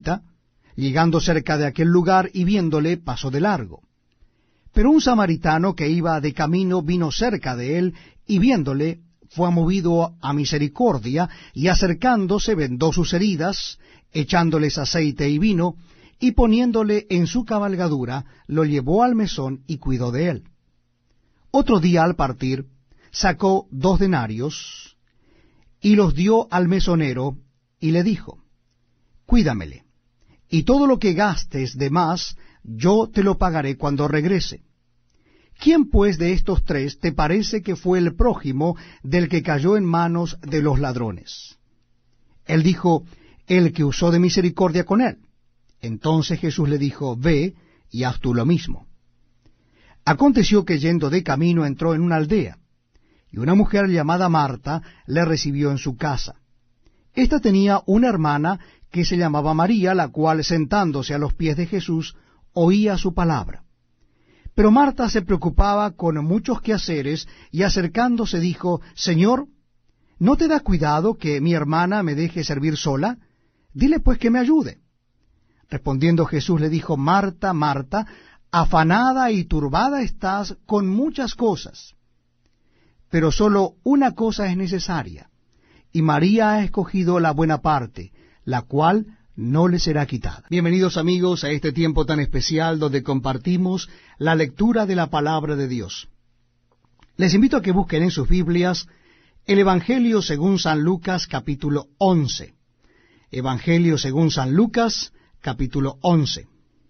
israelita, llegando cerca de aquel lugar y viéndole, pasó de largo. Pero un samaritano que iba de camino vino cerca de él, y viéndole, fue movido a misericordia, y acercándose vendó sus heridas, echándoles aceite y vino, y poniéndole en su cabalgadura, lo llevó al mesón y cuidó de él. Otro día al partir, sacó 2 denarios, y los dio al mesonero, y le dijo, cuídamele, y todo lo que gastes de más, yo te lo pagaré cuando regrese. ¿Quién pues de estos 3 te parece que fue el prójimo del que cayó en manos de los ladrones? Él dijo, el que usó de misericordia con él. Entonces Jesús le dijo, ve y haz tú lo mismo. Aconteció que yendo de camino entró en una aldea, y una mujer llamada Marta le recibió en su casa. Esta tenía una hermana que se llamaba María, la cual sentándose a los pies de Jesús oía su palabra. Pero Marta se preocupaba con muchos quehaceres, y acercándose dijo, Señor, ¿no te da cuidado que mi hermana me deje servir sola? Dile pues que me ayude. Respondiendo Jesús le dijo, Marta, Marta, afanada y turbada estás con muchas cosas, pero sólo una cosa es necesaria, y María ha escogido la buena parte, la cual no le será quitada. Bienvenidos amigos a este tiempo tan especial donde compartimos la lectura de la palabra de Dios. Les invito a que busquen en sus Biblias el Evangelio según San Lucas capítulo 11. Evangelio según San Lucas capítulo 11.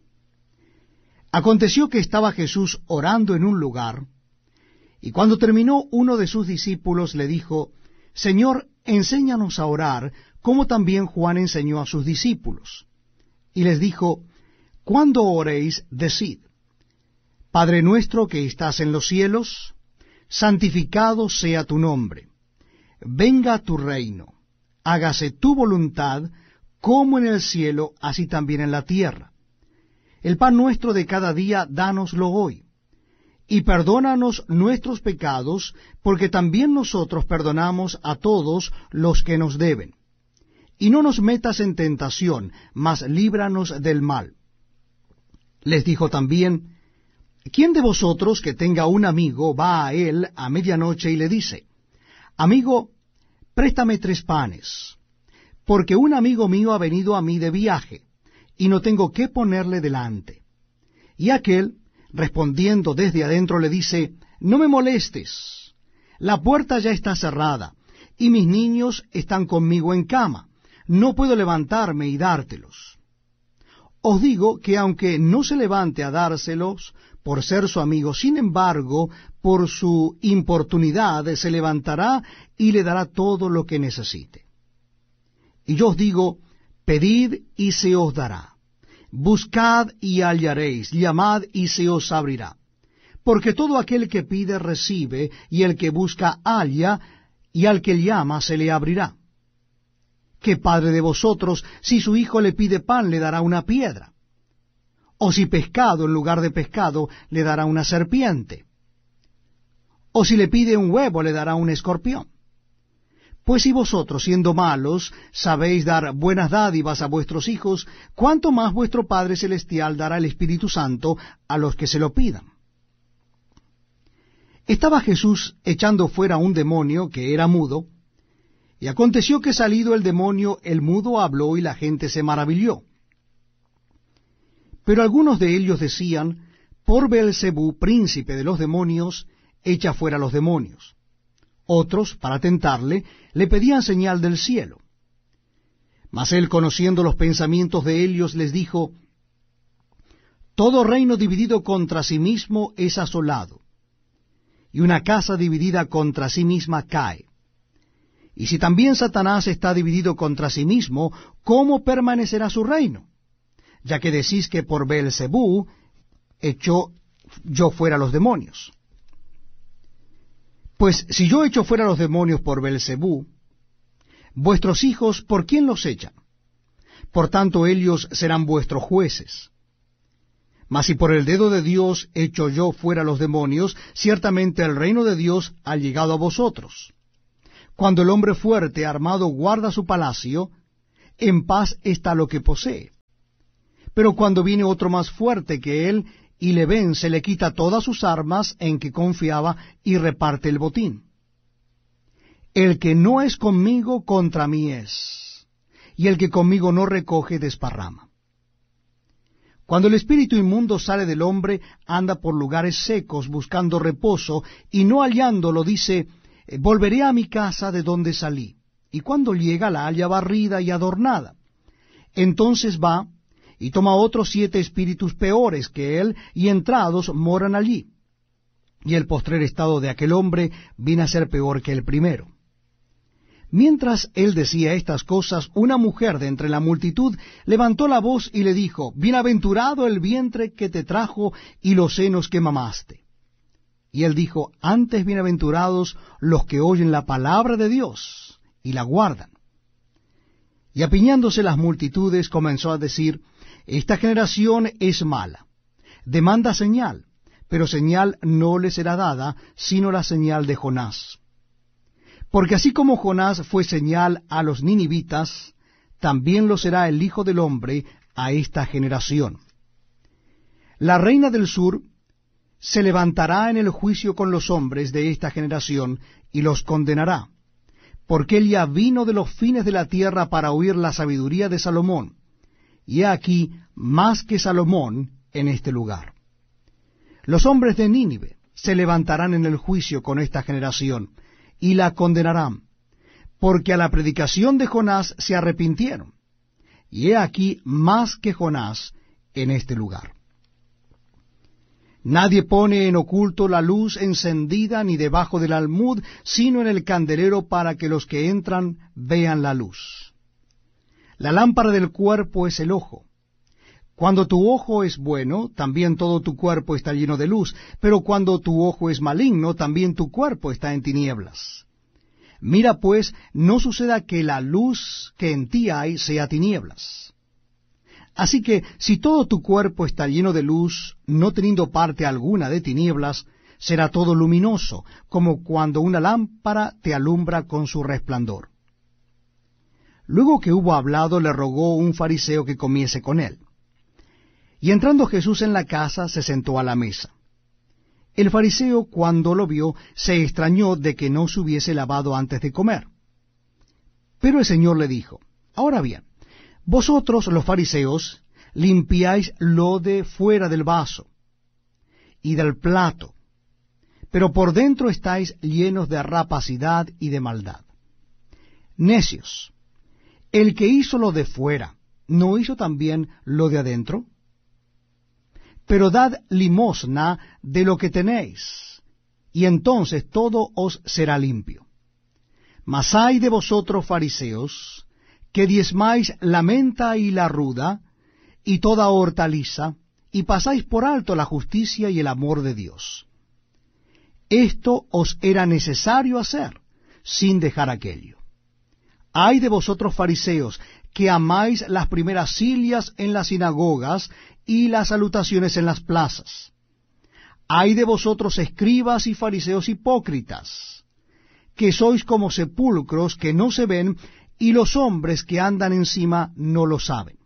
Aconteció que estaba Jesús orando en un lugar, y cuando terminó uno de sus discípulos le dijo, Señor, enséñanos a orar, como también Juan enseñó a sus discípulos. Y les dijo, cuando oréis, decid, Padre nuestro que estás en los cielos, santificado sea tu nombre. Venga tu reino, hágase tu voluntad, como en el cielo, así también en la tierra. El pan nuestro de cada día, dánoslo hoy. Y perdónanos nuestros pecados, porque también nosotros perdonamos a todos los que nos deben. Y no nos metas en tentación, mas líbranos del mal. Les dijo también, ¿quién de vosotros que tenga un amigo va a él a medianoche y le dice, Amigo, préstame 3 panes, porque un amigo mío ha venido a mí de viaje, y no tengo qué ponerle delante? Y aquel, respondiendo desde adentro, le dice, no me molestes, la puerta ya está cerrada, y mis niños están conmigo en cama, no puedo levantarme y dártelos. Os digo que aunque no se levante a dárselos por ser su amigo, sin embargo, por su importunidad se levantará y le dará todo lo que necesite. Y yo os digo, pedid y se os dará, buscad y hallaréis, llamad y se os abrirá. Porque todo aquel que pide recibe, y el que busca halla, y al que llama se le abrirá. ¿Qué padre de vosotros, si su hijo le pide pan, le dará una piedra? ¿O si pescado en lugar de pescado, le dará una serpiente? ¿O si le pide un huevo, le dará un escorpión? Pues si vosotros, siendo malos, sabéis dar buenas dádivas a vuestros hijos, ¿cuánto más vuestro Padre Celestial dará el Espíritu Santo a los que se lo pidan? Estaba Jesús echando fuera un demonio que era mudo, y aconteció que salido el demonio, el mudo habló y la gente se maravilló. Pero algunos de ellos decían, por Beelzebú, príncipe de los demonios, echa fuera los demonios. Otros, para tentarle, le pedían señal del cielo. Mas él, conociendo los pensamientos de ellos, les dijo, todo reino dividido contra sí mismo es asolado, y una casa dividida contra sí misma cae. Y si también Satanás está dividido contra sí mismo, ¿cómo permanecerá su reino? Ya que decís que por Beelzebú echó yo fuera los demonios. Pues si yo echo fuera los demonios por Beelzebú, vuestros hijos, ¿por quién los echan? Por tanto, ellos serán vuestros jueces. Mas si por el dedo de Dios echo yo fuera los demonios, ciertamente el reino de Dios ha llegado a vosotros. Cuando el hombre fuerte armado guarda su palacio, en paz está lo que posee. Pero cuando viene otro más fuerte que él y le vence, le quita todas sus armas en que confiaba y reparte el botín. El que no es conmigo, contra mí es, y el que conmigo no recoge, desparrama. Cuando el espíritu inmundo sale del hombre, anda por lugares secos buscando reposo, y no hallándolo dice, volveré a mi casa de donde salí. Y cuando llega la halla barrida y adornada. Entonces va y toma otros 7 espíritus peores que él, y entrados moran allí. Y el postrer estado de aquel hombre viene a ser peor que el primero. Mientras él decía estas cosas, una mujer de entre la multitud levantó la voz y le dijo, bienaventurado el vientre que te trajo y los senos que mamaste. Y él dijo, antes bienaventurados los que oyen la palabra de Dios y la guardan. Y apiñándose las multitudes comenzó a decir, esta generación es mala, demanda señal, pero señal no le será dada, sino la señal de Jonás. Porque así como Jonás fue señal a los ninivitas, también lo será el Hijo del Hombre a esta generación. La reina del sur se levantará en el juicio con los hombres de esta generación y los condenará, porque él ya vino de los fines de la tierra para oír la sabiduría de Salomón, y he aquí más que Salomón en este lugar. Los hombres de Nínive se levantarán en el juicio con esta generación, y la condenarán, porque a la predicación de Jonás se arrepintieron, y he aquí más que Jonás en este lugar. Nadie pone en oculto la luz encendida ni debajo del almud, sino en el candelero para que los que entran vean la luz. La lámpara del cuerpo es el ojo. Cuando tu ojo es bueno, también todo tu cuerpo está lleno de luz, pero cuando tu ojo es maligno, también tu cuerpo está en tinieblas. Mira pues, no suceda que la luz que en ti hay sea tinieblas. Así que, si todo tu cuerpo está lleno de luz, no teniendo parte alguna de tinieblas, será todo luminoso, como cuando una lámpara te alumbra con su resplandor. Luego que hubo hablado, le rogó un fariseo que comiese con él. Y entrando Jesús en la casa, se sentó a la mesa. El fariseo, cuando lo vio, se extrañó de que no se hubiese lavado antes de comer. Pero el Señor le dijo, ahora bien, vosotros los fariseos limpiáis lo de fuera del vaso y del plato, pero por dentro estáis llenos de rapacidad y de maldad. Necios, el que hizo lo de fuera, ¿no hizo también lo de adentro? Pero dad limosna de lo que tenéis, y entonces todo os será limpio. Mas ay de vosotros, fariseos, que diezmáis la menta y la ruda, y toda hortaliza, y pasáis por alto la justicia y el amor de Dios. Esto os era necesario hacer, sin dejar aquello. Ay de vosotros, fariseos, que amáis las primeras sillas en las sinagogas y las salutaciones en las plazas. Ay de vosotros, escribas y fariseos hipócritas, que sois como sepulcros que no se ven, y los hombres que andan encima no lo saben.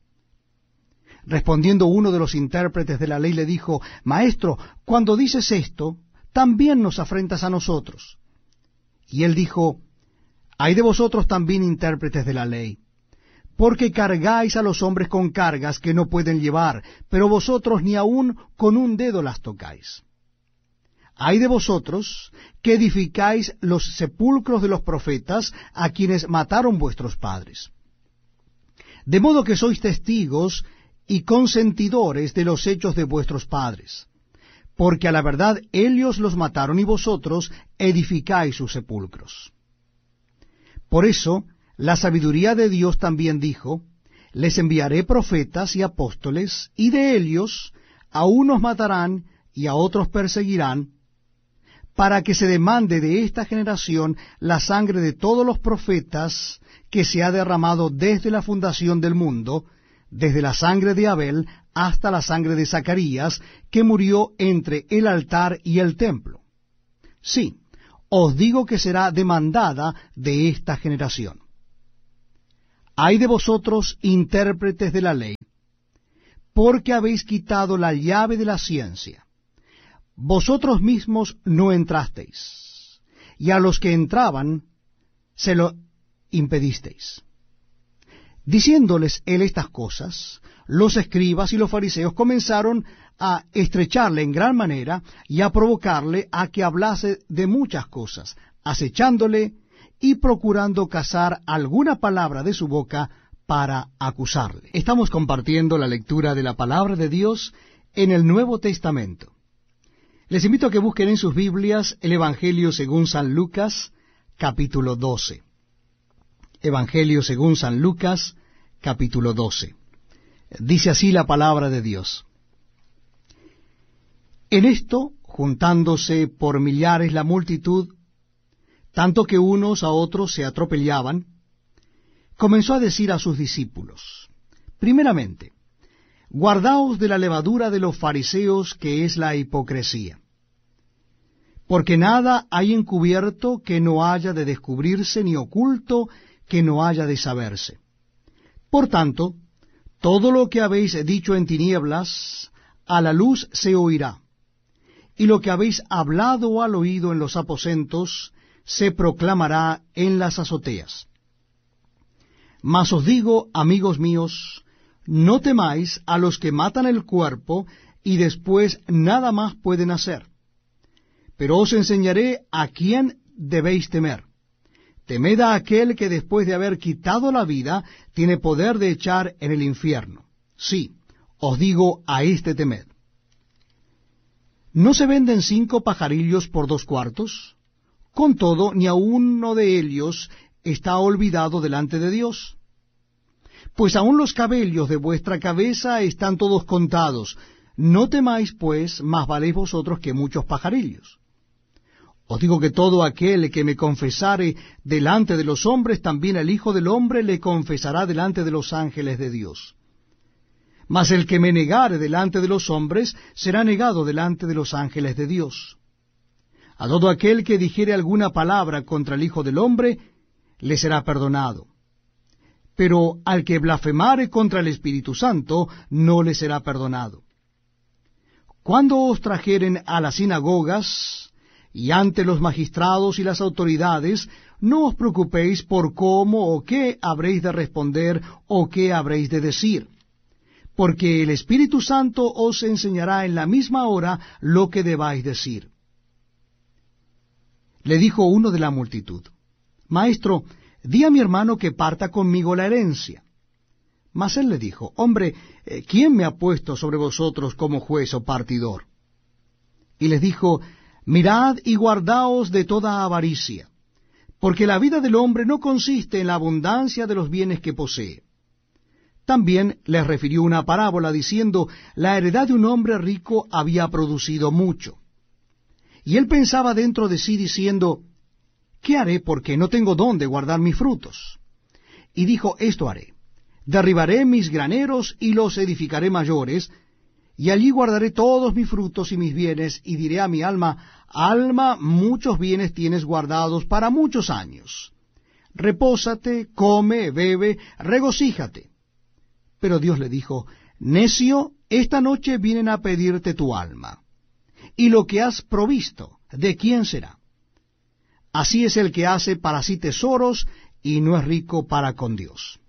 Respondiendo uno de los intérpretes de la ley le dijo, Maestro, cuando dices esto, también nos afrentas a nosotros. Y él dijo, Ay de vosotros también, intérpretes de la ley, porque cargáis a los hombres con cargas que no pueden llevar, pero vosotros ni aun con un dedo las tocáis. Ay de vosotros, que edificáis los sepulcros de los profetas, a quienes mataron vuestros padres. De modo que sois testigos y consentidores de los hechos de vuestros padres, porque a la verdad ellos los mataron y vosotros edificáis sus sepulcros. Por eso, la sabiduría de Dios también dijo, les enviaré profetas y apóstoles, y de ellos a unos matarán y a otros perseguirán, para que se demande de esta generación la sangre de todos los profetas que se ha derramado desde la fundación del mundo, desde la sangre de Abel hasta la sangre de Zacarías, que murió entre el altar y el templo. Sí, os digo que será demandada de esta generación. Ay de vosotros, intérpretes de la ley, porque habéis quitado la llave de la ciencia. Vosotros mismos no entrasteis, y a los que entraban se lo impedisteis. Diciéndoles él estas cosas, los escribas y los fariseos comenzaron a estrecharle en gran manera y a provocarle a que hablase de muchas cosas, acechándole y procurando cazar alguna palabra de su boca para acusarle. Estamos compartiendo la lectura de la palabra de Dios en el Nuevo Testamento. Les invito a que busquen en sus Biblias el Evangelio según San Lucas, capítulo 12. Evangelio según San Lucas, capítulo 12. Dice así la palabra de Dios. En esto, juntándose por millares la multitud, tanto que unos a otros se atropellaban, comenzó a decir a sus discípulos, primeramente, guardaos de la levadura de los fariseos, que es la hipocresía. Porque nada hay encubierto que no haya de descubrirse, ni oculto que no haya de saberse. Por tanto, todo lo que habéis dicho en tinieblas, a la luz se oirá, y lo que habéis hablado al oído en los aposentos, se proclamará en las azoteas. Mas os digo, amigos míos, no temáis a los que matan el cuerpo, y después nada más pueden hacer. Pero os enseñaré a quién debéis temer. Temed a aquel que después de haber quitado la vida, tiene poder de echar en el infierno. Sí, os digo, a este temed. ¿No se venden 5 pajarillos por 2 cuartos? Con todo, ni a uno de ellos está olvidado delante de Dios. Pues aun los cabellos de vuestra cabeza están todos contados. No temáis, pues, más valéis vosotros que muchos pajarillos. Os digo que todo aquel que me confesare delante de los hombres, también el Hijo del Hombre le confesará delante de los ángeles de Dios. Mas el que me negare delante de los hombres, será negado delante de los ángeles de Dios. A todo aquel que dijere alguna palabra contra el Hijo del Hombre, le será perdonado. Pero al que blasfemare contra el Espíritu Santo, no le será perdonado. Cuando os trajeren a las sinagogas y ante los magistrados y las autoridades, no os preocupéis por cómo o qué habréis de responder o qué habréis de decir, porque el Espíritu Santo os enseñará en la misma hora lo que debáis decir. Le dijo uno de la multitud, Maestro, di a mi hermano que parta conmigo la herencia. Mas él le dijo, Hombre, ¿quién me ha puesto sobre vosotros como juez o partidor? Y les dijo, Mirad y guardaos de toda avaricia, porque la vida del hombre no consiste en la abundancia de los bienes que posee. También les refirió una parábola diciendo, la heredad de un hombre rico había producido mucho. Y él pensaba dentro de sí diciendo, ¿qué haré porque no tengo dónde guardar mis frutos? Y dijo, esto haré, derribaré mis graneros y los edificaré mayores, y allí guardaré todos mis frutos y mis bienes, y diré a mi alma, Alma, muchos bienes tienes guardados para muchos años. Repósate, come, bebe, regocíjate. Pero Dios le dijo, Necio, esta noche vienen a pedirte tu alma. Y lo que has provisto, ¿de quién será? Así es el que hace para sí tesoros, y no es rico para con Dios.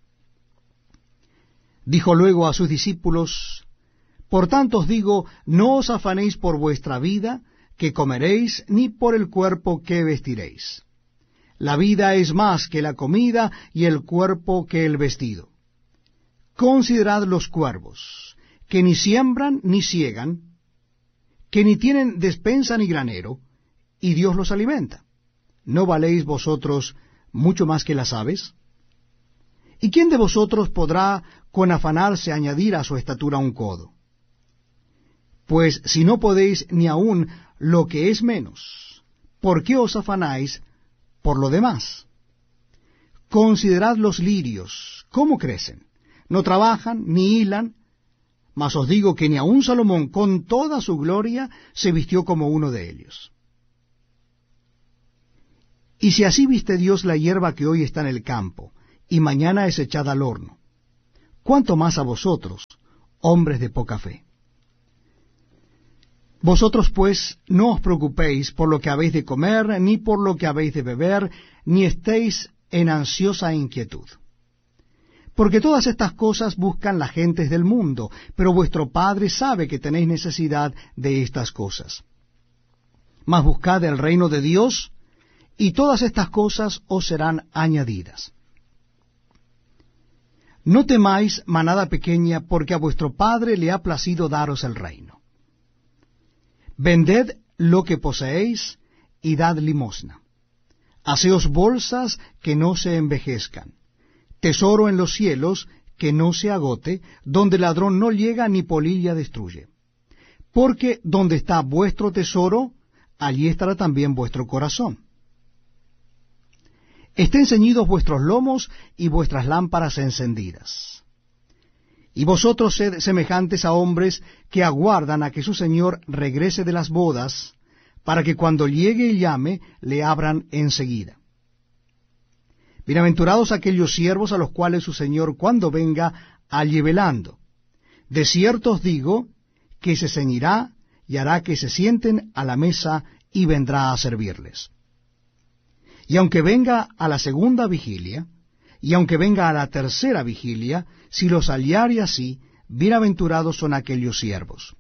Dijo luego a sus discípulos, Por tanto os digo, no os afanéis por vuestra vida, que comeréis, ni por el cuerpo que vestiréis. La vida es más que la comida, y el cuerpo que el vestido. Considerad los cuervos, que ni siembran ni siegan, que ni tienen despensa ni granero, y Dios los alimenta. ¿No valéis vosotros mucho más que las aves? ¿Y quién de vosotros podrá con afanarse añadir a su estatura un codo? Pues si no podéis ni aun lo que es menos, ¿por qué os afanáis por lo demás? Considerad los lirios, cómo crecen, no trabajan ni hilan, mas os digo que ni aun Salomón con toda su gloria se vistió como uno de ellos. Y si así viste Dios la hierba que hoy está en el campo, y mañana es echada al horno, ¿cuánto más a vosotros, hombres de poca fe. Vosotros pues no os preocupéis por lo que habéis de comer, ni por lo que habéis de beber, ni estéis en ansiosa inquietud. Porque todas estas cosas buscan las gentes del mundo, pero vuestro Padre sabe que tenéis necesidad de estas cosas. Mas buscad el reino de Dios, y todas estas cosas os serán añadidas. No temáis, manada pequeña, porque a vuestro Padre le ha placido daros el reino. Vended lo que poseéis y dad limosna. Haceos bolsas que no se envejezcan, tesoro en los cielos que no se agote, donde ladrón no llega ni polilla destruye. Porque donde está vuestro tesoro, allí estará también vuestro corazón. Estén ceñidos vuestros lomos y vuestras lámparas encendidas. Y vosotros sed semejantes a hombres que aguardan a que su señor regrese de las bodas, para que cuando llegue y llame, le abran enseguida. Bienaventurados aquellos siervos a los cuales su señor cuando venga halle velando. De cierto os digo que se ceñirá y hará que se sienten a la mesa y vendrá a servirles. Y aunque venga a la segunda vigilia, y aunque venga a la tercera vigilia, si los hallare así, bienaventurados son aquellos siervos.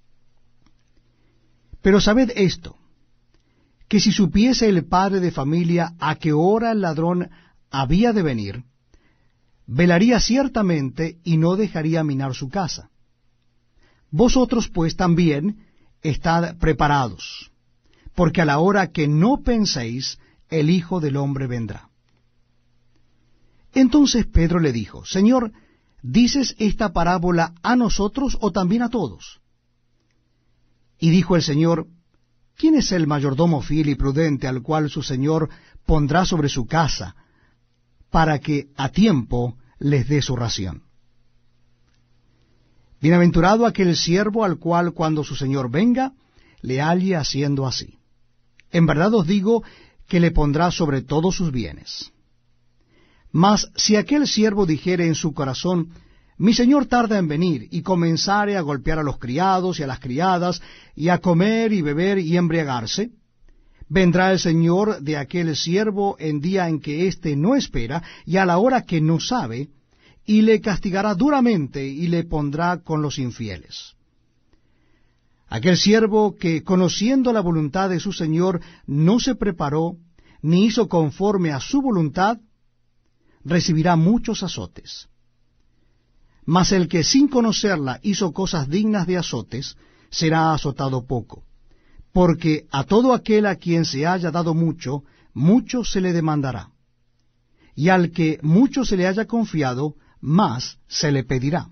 Pero sabed esto, que si supiese el padre de familia a qué hora el ladrón había de venir, velaría ciertamente y no dejaría minar su casa. Vosotros pues también estad preparados, porque a la hora que no penséis, el Hijo del Hombre vendrá. Entonces Pedro le dijo, Señor, ¿dices esta parábola a nosotros o también a todos? Y dijo el Señor, ¿quién es el mayordomo fiel y prudente al cual su Señor pondrá sobre su casa, para que a tiempo les dé su ración? Bienaventurado aquel siervo al cual cuando su Señor venga, le halle haciendo así. En verdad os digo que le pondrá sobre todos sus bienes. Mas si aquel siervo dijere en su corazón, mi señor tarda en venir, y comenzare a golpear a los criados y a las criadas, y a comer y beber y embriagarse, vendrá el señor de aquel siervo en día en que éste no espera, y a la hora que no sabe, y le castigará duramente, y le pondrá con los infieles. Aquel siervo que, conociendo la voluntad de su señor, no se preparó, ni hizo conforme a su voluntad, recibirá muchos azotes. Mas el que sin conocerla hizo cosas dignas de azotes, será azotado poco. Porque a todo aquel a quien se haya dado mucho, mucho se le demandará. Y al que mucho se le haya confiado, más se le pedirá.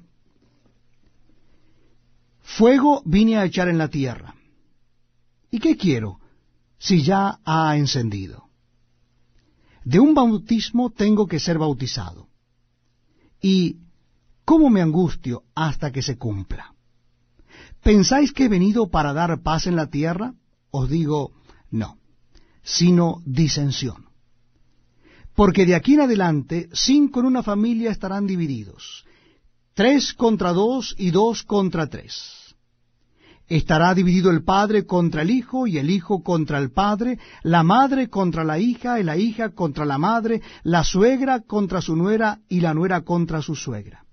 Fuego vine a echar en la tierra. ¿Y qué quiero, si ya ha encendido? De un bautismo tengo que ser bautizado. ¿Y cómo me angustio hasta que se cumpla? ¿Pensáis que he venido para dar paz en la tierra? Os digo, no, sino disensión. Porque de aquí en adelante 5 en una familia estarán divididos, 3 contra 2 y 2 contra 3. Estará dividido el padre contra el hijo, y el hijo contra el padre, la madre contra la hija, y la hija contra la madre, la suegra contra su nuera, y la nuera contra su suegra.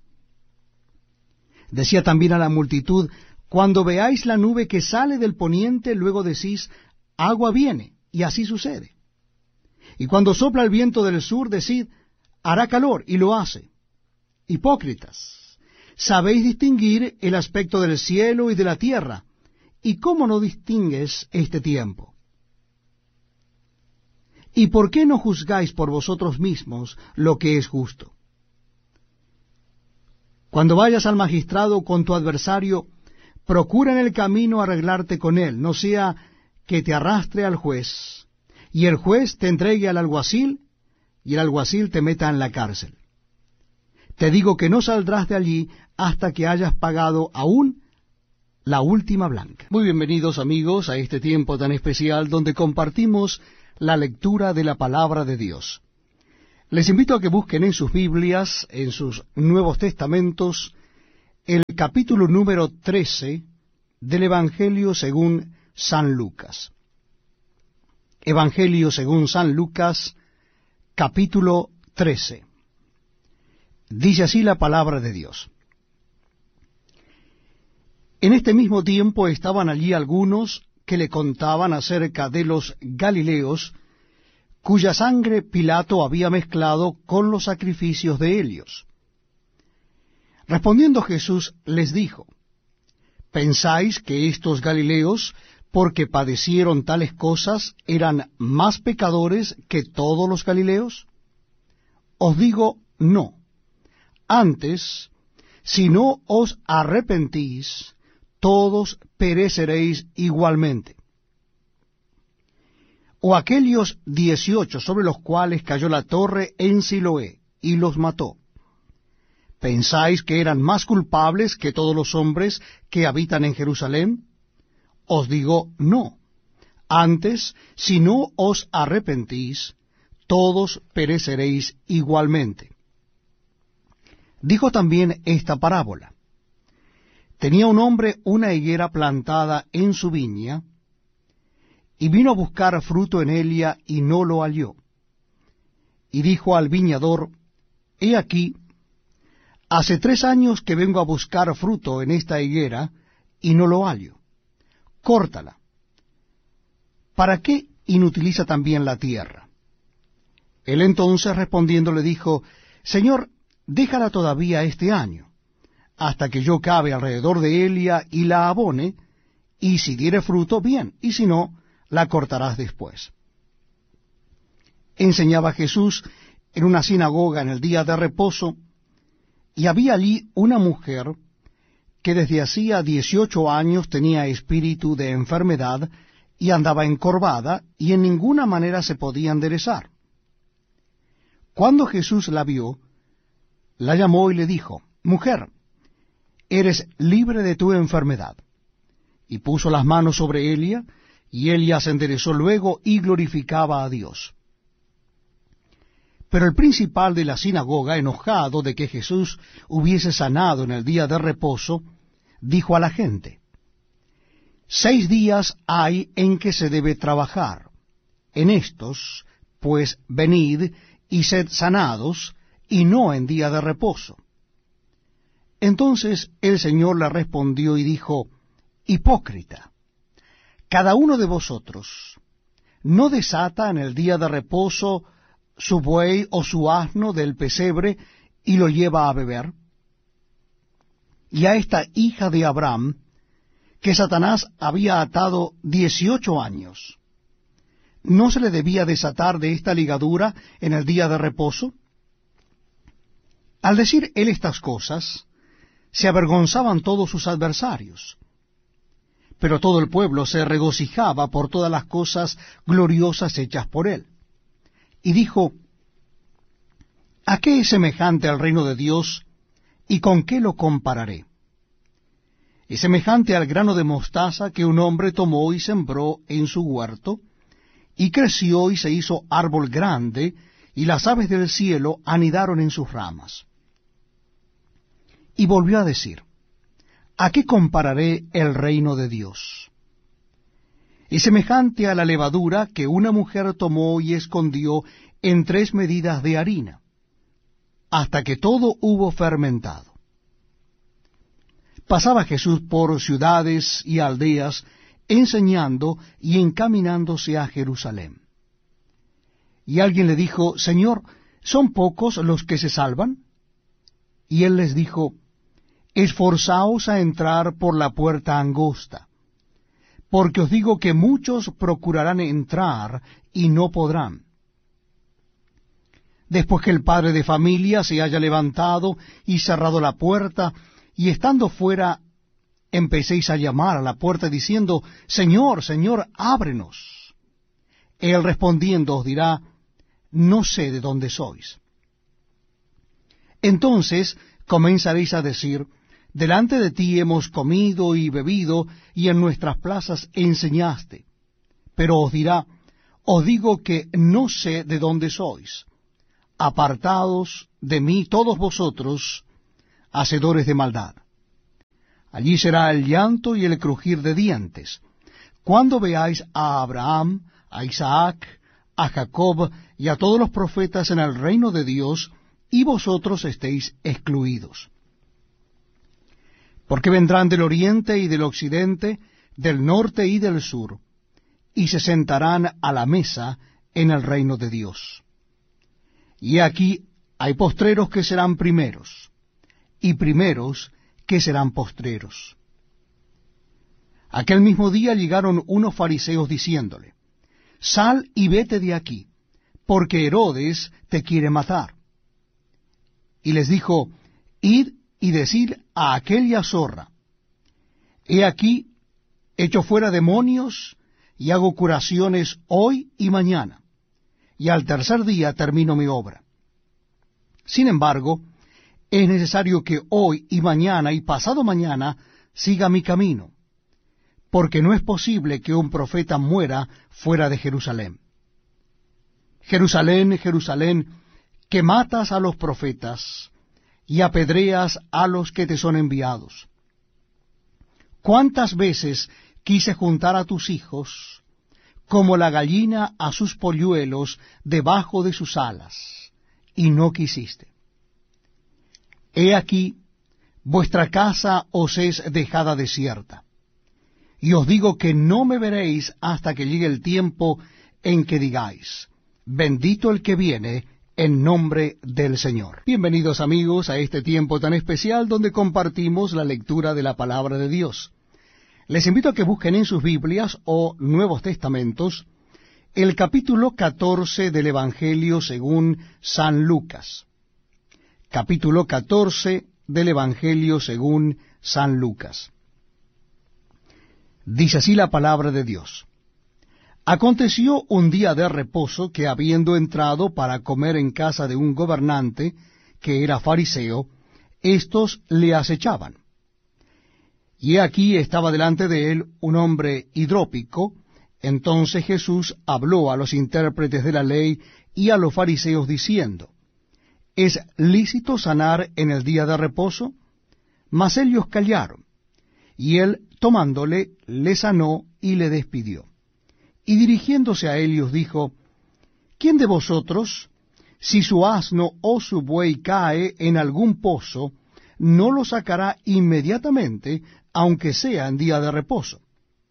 Decía también a la multitud, cuando veáis la nube que sale del poniente, luego decís, agua viene, y así sucede. Y cuando sopla el viento del sur, decid, hará calor, y lo hace. Hipócritas, sabéis distinguir el aspecto del cielo y de la tierra, ¿y cómo no distingues este tiempo? ¿Y por qué no juzgáis por vosotros mismos lo que es justo? Cuando vayas al magistrado con tu adversario, procura en el camino arreglarte con él, no sea que te arrastre al juez, y el juez te entregue al alguacil, y el alguacil te meta en la cárcel. Te digo que no saldrás de allí hasta que hayas pagado aún la última blanca. Muy bienvenidos amigos a este tiempo tan especial donde compartimos la lectura de la palabra de Dios. Les invito a que busquen en sus Biblias, en sus Nuevos Testamentos, el capítulo número 13 del Evangelio según San Lucas. Evangelio según San Lucas, capítulo 13. Dice así la palabra de Dios. En este mismo tiempo estaban allí algunos que le contaban acerca de los Galileos, cuya sangre Pilato había mezclado con los sacrificios de ellos. Respondiendo Jesús les dijo: ¿pensáis que estos Galileos, porque padecieron tales cosas, eran más pecadores que todos los Galileos? Os digo, no. Antes, si no os arrepentís, todos pereceréis igualmente. O aquellos 18 sobre los cuales cayó la torre en Siloé y los mató, ¿pensáis que eran más culpables que todos los hombres que habitan en Jerusalén? Os digo, no. Antes, si no os arrepentís, todos pereceréis igualmente. Dijo también esta parábola. Tenía un hombre una higuera plantada en su viña, y vino a buscar fruto en ella, y no lo halló. Y dijo al viñador: He aquí, hace 3 años que vengo a buscar fruto en esta higuera, y no lo hallo. Córtala. ¿Para qué inutiliza también la tierra? Él entonces respondiendo le dijo: Señor, déjala todavía este año, hasta que yo cabe alrededor de ella y la abone, y si diere fruto, bien, y si no, la cortarás después. Enseñaba Jesús en una sinagoga en el día de reposo, y había allí una mujer que desde hacía 18 años tenía espíritu de enfermedad, y andaba encorvada, y en ninguna manera se podía enderezar. Cuando Jesús la vio, la llamó y le dijo: Mujer, eres libre de tu enfermedad. Y puso las manos sobre ella, y ella se enderezó luego y glorificaba a Dios. Pero el principal de la sinagoga, enojado de que Jesús hubiese sanado en el día de reposo, dijo a la gente: 6 días hay en que se debe trabajar. En estos, pues, venid y sed sanados, y no en día de reposo. Entonces el Señor le respondió y dijo: Hipócrita, cada uno de vosotros no desata en el día de reposo su buey o su asno del pesebre y lo lleva a beber. Y a esta hija de Abraham, que Satanás había atado 18 años, ¿no se le debía desatar de esta ligadura en el día de reposo? Al decir él estas cosas, se avergonzaban todos sus adversarios. Pero todo el pueblo se regocijaba por todas las cosas gloriosas hechas por él. Y dijo: ¿A qué es semejante el reino de Dios, y con qué lo compararé? Es semejante al grano de mostaza que un hombre tomó y sembró en su huerto, y creció y se hizo árbol grande, y las aves del cielo anidaron en sus ramas. Y volvió a decir: ¿A qué compararé el reino de Dios? Es semejante a la levadura que una mujer tomó y escondió en 3 medidas de harina, hasta que todo hubo fermentado. Pasaba Jesús por ciudades y aldeas, enseñando y encaminándose a Jerusalén. Y alguien le dijo: Señor, ¿son pocos los que se salvan? Y él les dijo: Esforzaos a entrar por la puerta angosta, porque os digo que muchos procurarán entrar y no podrán. Después que el padre de familia se haya levantado y cerrado la puerta, y estando fuera, empecéis a llamar a la puerta diciendo: Señor, Señor, ábrenos. Él respondiendo os dirá: No sé de dónde sois. Entonces comenzaréis a decir: Delante de ti hemos comido y bebido, y en nuestras plazas enseñaste. Pero os dirá: Os digo que no sé de dónde sois. Apartados de mí todos vosotros, hacedores de maldad. Allí será el llanto y el crujir de dientes, cuando veáis a Abraham, a Isaac, a Jacob y a todos los profetas en el reino de Dios, y vosotros estéis excluidos. Porque vendrán del oriente y del occidente, del norte y del sur, y se sentarán a la mesa en el reino de Dios. Y aquí hay postreros que serán primeros, y primeros que serán postreros. Aquel mismo día llegaron unos fariseos diciéndole, Sal y vete de aquí, porque Herodes te quiere matar. Y les dijo, Id y decid a aquella zorra, He aquí, echo fuera demonios, y hago curaciones hoy y mañana, y al tercer día termino mi obra. Sin embargo, es necesario que hoy y mañana y pasado mañana siga mi camino, porque no es posible que un profeta muera fuera de Jerusalén. Jerusalén, Jerusalén, que matas a los profetas y apedreas a los que te son enviados. ¿Cuántas veces quise juntar a tus hijos, como la gallina a sus polluelos debajo de sus alas, y no quisiste? He aquí, vuestra casa os es dejada desierta, y os digo que no me veréis hasta que llegue el tiempo en que digáis, bendito el que viene en nombre del Señor. Bienvenidos amigos a este tiempo tan especial donde compartimos la lectura de la palabra de Dios. Les invito a que busquen en sus Biblias o Nuevos Testamentos el capítulo 14 del Evangelio según San Lucas. Capítulo 14 del Evangelio según San Lucas. Dice así la palabra de Dios. Aconteció un día de reposo que, habiendo entrado para comer en casa de un gobernante, que era fariseo, éstos le acechaban. Y he aquí estaba delante de él un hombre hidrópico. Entonces Jesús habló a los intérpretes de la ley y a los fariseos, diciendo, ¿Es lícito sanar en el día de reposo? Mas ellos callaron. Y él, tomándole, le sanó y le despidió. Y dirigiéndose a ellos dijo, ¿quién de vosotros, si su asno o su buey cae en algún pozo, no lo sacará inmediatamente, aunque sea en día de reposo?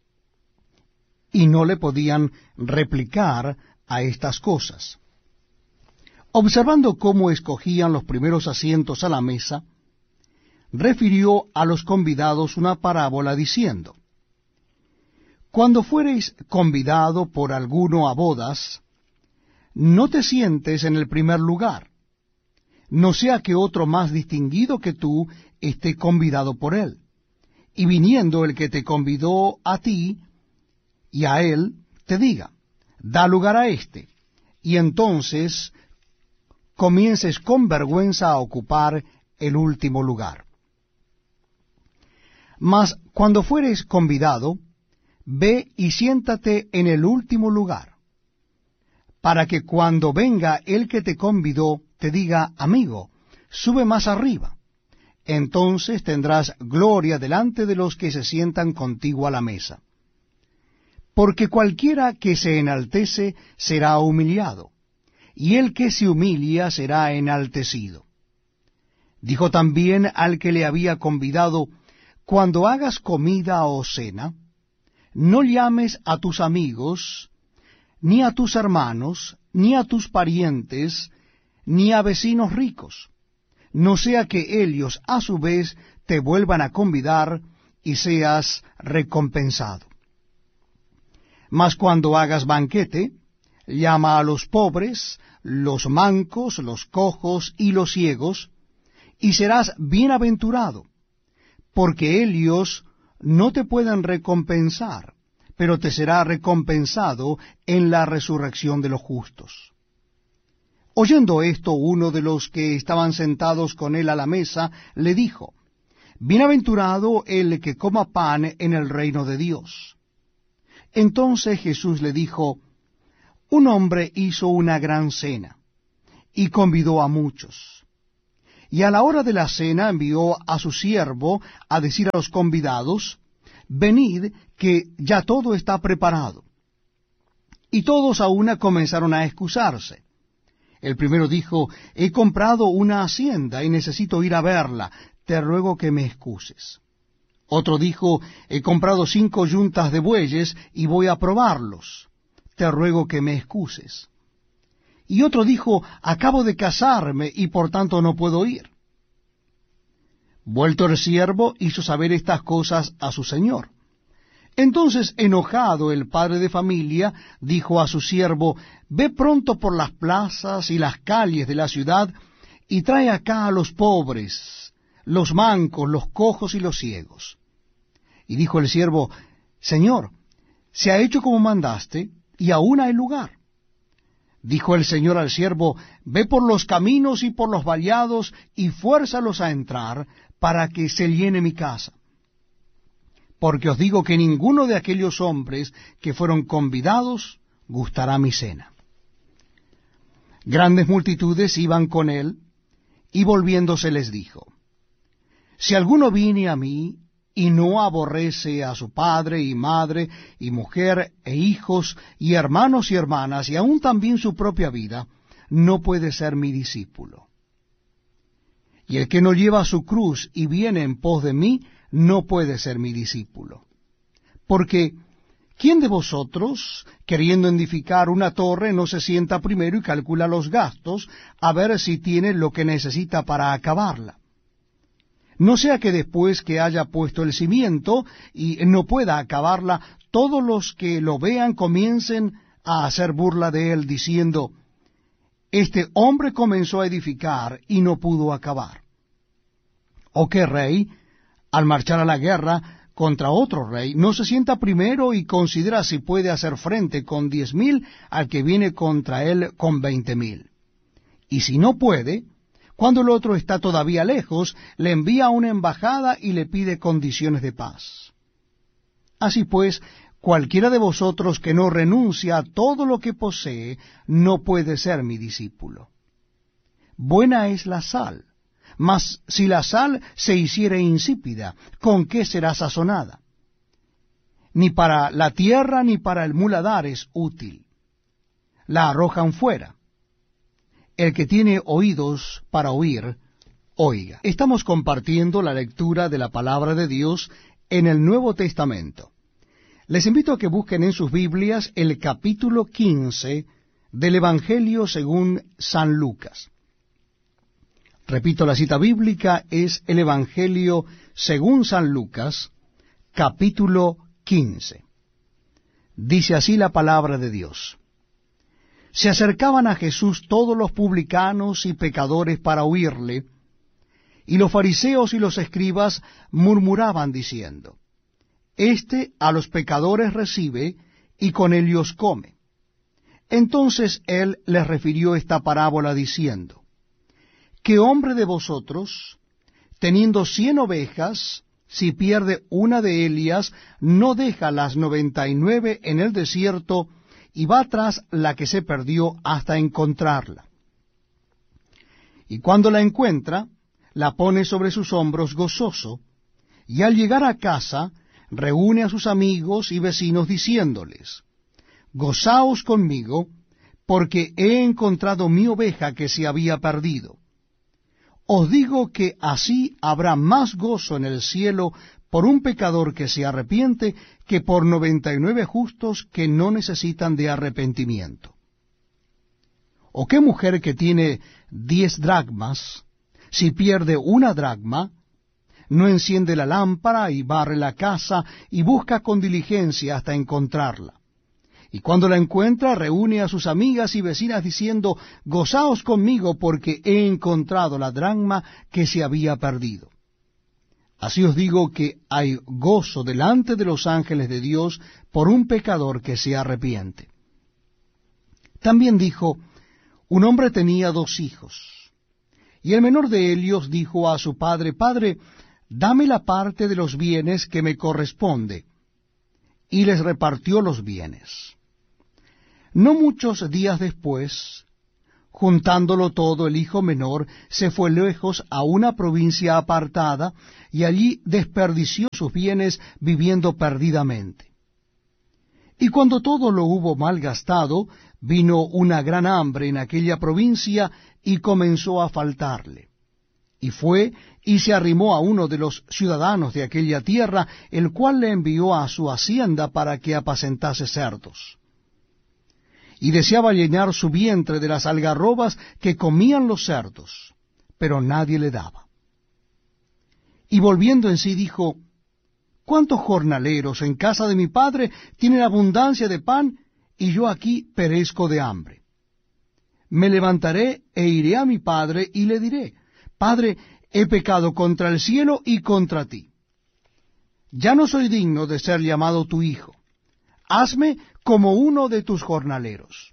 Y no le podían replicar a estas cosas. Observando cómo escogían los primeros asientos a la mesa, refirió a los convidados una parábola diciendo, Cuando fuereis convidado por alguno a bodas, no te sientes en el primer lugar, no sea que otro más distinguido que tú esté convidado por él, y viniendo el que te convidó a ti y a él, te diga, da lugar a éste, y entonces comiences con vergüenza a ocupar el último lugar. Mas cuando fueres convidado, ve y siéntate en el último lugar, para que cuando venga el que te convidó, te diga, amigo, sube más arriba. Entonces tendrás gloria delante de los que se sientan contigo a la mesa. Porque cualquiera que se enaltece será humillado, y el que se humilla será enaltecido. Dijo también al que le había convidado, cuando hagas comida o cena, no llames a tus amigos, ni a tus hermanos, ni a tus parientes, ni a vecinos ricos, no sea que ellos a su vez te vuelvan a convidar y seas recompensado. Mas cuando hagas banquete, llama a los pobres, los mancos, los cojos y los ciegos, y serás bienaventurado, porque ellos no te pueden recompensar, pero te será recompensado en la resurrección de los justos. Oyendo esto, uno de los que estaban sentados con él a la mesa le dijo, Bienaventurado el que coma pan en el reino de Dios. Entonces Jesús le dijo, Un hombre hizo una gran cena, y convidó a muchos. Y a la hora de la cena envió a su siervo a decir a los convidados, venid, que ya todo está preparado. Y todos a una comenzaron a excusarse. El primero dijo, he comprado una hacienda y necesito ir a verla, te ruego que me excuses. Otro dijo, he comprado 5 yuntas de bueyes y voy a probarlos, te ruego que me excuses. Y otro dijo, acabo de casarme y por tanto no puedo ir. Vuelto el siervo, hizo saber estas cosas a su señor. Entonces, enojado el padre de familia, dijo a su siervo, ve pronto por las plazas y las calles de la ciudad, y trae acá a los pobres, los mancos, los cojos y los ciegos. Y dijo el siervo, Señor, se ha hecho como mandaste, y aún hay lugar. Dijo el Señor al siervo, ve por los caminos y por los vallados, y fuérzalos a entrar, para que se llene mi casa. Porque os digo que ninguno de aquellos hombres que fueron convidados gustará mi cena. Grandes multitudes iban con él, y volviéndose les dijo, si alguno viene a mí, y no aborrece a su padre y madre, y mujer, e hijos, y hermanos y hermanas, y aun también su propia vida, no puede ser mi discípulo. Y el que no lleva su cruz y viene en pos de mí, no puede ser mi discípulo. Porque, ¿quién de vosotros, queriendo edificar una torre, no se sienta primero y calcula los gastos, a ver si tiene lo que necesita para acabarla? No sea que después que haya puesto el cimiento y no pueda acabarla, todos los que lo vean comiencen a hacer burla de él, diciendo, este hombre comenzó a edificar y no pudo acabar. ¿O qué rey, al marchar a la guerra contra otro rey, no se sienta primero y considera si puede hacer frente con 10,000 al que viene contra él con 20,000? Y si no puede, cuando el otro está todavía lejos, le envía una embajada y le pide condiciones de paz. Así pues, cualquiera de vosotros que no renuncia a todo lo que posee, no puede ser mi discípulo. Buena es la sal, mas si la sal se hiciere insípida, ¿con qué será sazonada? Ni para la tierra ni para el muladar es útil. La arrojan fuera. El que tiene oídos para oír, oiga. Estamos compartiendo la lectura de la palabra de Dios en el Nuevo Testamento. Les invito a que busquen en sus Biblias el capítulo 15 del Evangelio según San Lucas. Repito, la cita bíblica es el Evangelio según San Lucas, capítulo 15. Dice así la palabra de Dios. Se acercaban a Jesús todos los publicanos y pecadores para oírle, y los fariseos y los escribas murmuraban diciendo, Este a los pecadores recibe, y con ellos come. Entonces él les refirió esta parábola diciendo, ¿qué hombre de vosotros, teniendo 100 ovejas, si pierde una de ellas, no deja las 99 en el desierto, y va tras la que se perdió hasta encontrarla? Y cuando la encuentra, la pone sobre sus hombros gozoso, y al llegar a casa, reúne a sus amigos y vecinos diciéndoles, Gozaos conmigo, porque he encontrado mi oveja que se había perdido. Os digo que así habrá más gozo en el cielo por un pecador que se arrepiente, que por 99 justos que no necesitan de arrepentimiento. ¿O qué mujer que tiene 10 dracmas, si pierde una dracma, no enciende la lámpara y barre la casa y busca con diligencia hasta encontrarla? Y cuando la encuentra, reúne a sus amigas y vecinas diciendo, Gozaos conmigo porque he encontrado la dracma que se había perdido. Así os digo que hay gozo delante de los ángeles de Dios por un pecador que se arrepiente. También dijo, un hombre tenía 2 hijos, y el menor de ellos dijo a su padre, Padre, dame la parte de los bienes que me corresponde, y les repartió los bienes. No muchos días después, Juntándolo todo, el hijo menor se fue lejos a una provincia apartada, y allí desperdició sus bienes viviendo perdidamente. Y cuando todo lo hubo malgastado, vino una gran hambre en aquella provincia, y comenzó a faltarle. Y fue y se arrimó a uno de los ciudadanos de aquella tierra, el cual le envió a su hacienda para que apacentase cerdos. Y deseaba llenar su vientre de las algarrobas que comían los cerdos, pero nadie le daba. Y volviendo en sí dijo, ¿cuántos jornaleros en casa de mi padre tienen abundancia de pan, y yo aquí perezco de hambre? Me levantaré e iré a mi padre y le diré, Padre, he pecado contra el cielo y contra ti. Ya no soy digno de ser llamado tu hijo. Hazme como uno de tus jornaleros.